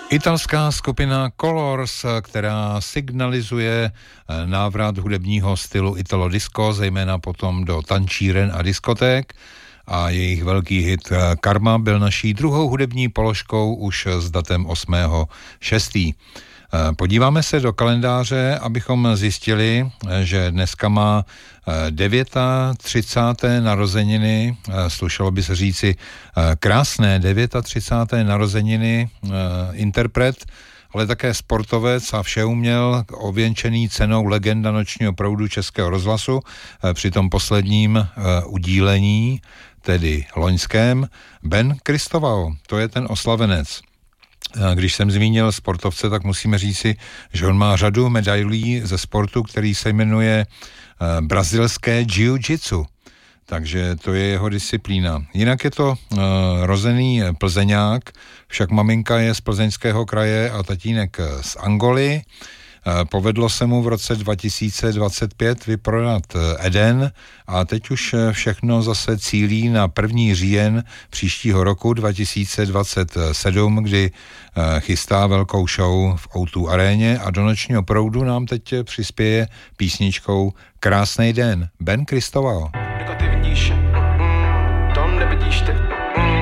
Italská skupina Colors, která signalizuje návrat hudebního stylu Italo Disco, zejména potom do tančíren a diskoték, a jejich velký hit Karma byl naší druhou hudební položkou už s datem 8.6. Podíváme se do kalendáře, abychom zjistili, že dneska má 39. narozeniny, slušelo by se říci krásné 39. narozeniny interpret, ale také sportovec a všeuměl, ověnčený cenou legenda nočního proudu Českého rozhlasu při tom posledním udílení, tedy loňském, Ben Christovao, to je ten oslavenec. Když jsem zmínil sportovce, tak musíme říci, že on má řadu medailí ze sportu, který se jmenuje brazilské jiu-jitsu. Takže to je jeho disciplína. Jinak je to rozený Plzeňák, však maminka je z Plzeňského kraje a tatínek z Angoly. Povedlo se mu v roce 2025 vyprodat Eden a teď už všechno zase cílí na 1. říjen příštího roku 2027, kdy chystá velkou show v O2 aréně a do nočního proudu nám teď přispěje písničkou Krásnej den, Ben Christovao.